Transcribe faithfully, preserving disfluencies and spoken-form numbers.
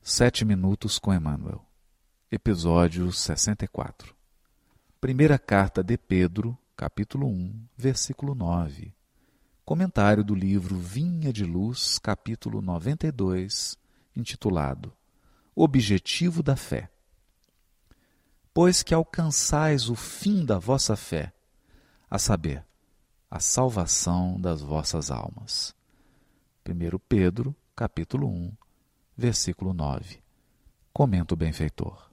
Sete Minutos com Emmanuel, episódio sessenta e quatro. Primeira Carta de Pedro, capítulo um, versículo nove. Comentário do livro Vinha de Luz, capítulo noventa e dois, intitulado Objetivo da Fé. Pois que alcançais o fim da vossa fé, a saber, a salvação das vossas almas. Primeiro Pedro, capítulo um, versículo nove. Comenta o benfeitor.